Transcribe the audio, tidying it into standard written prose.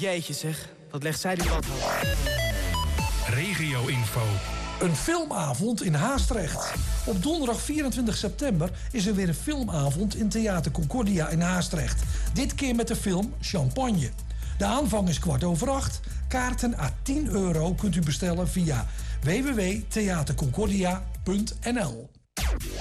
Jeetje zeg, wat legt zij die lat hoog. Regio-info. Een filmavond in Haastrecht. Op donderdag 24 september is er weer een filmavond in Theater Concordia in Haastrecht. Dit keer met de film Champagne. De aanvang is 7:15. Kaarten à €10 kunt u bestellen via www.theaterconcordia.nl.